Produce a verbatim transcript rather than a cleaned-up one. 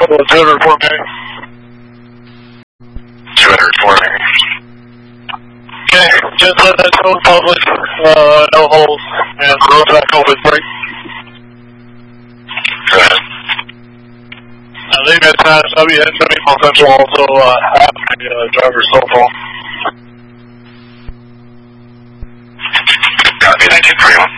two hundred four maybe. two hundred four. Okay, just let that go public, uh, no holes, and roll back over with brake. Go ahead. I think that's not W N seventy-four Central also, uh, have a uh, driver's cell phone. Copy, nineteen forty-one.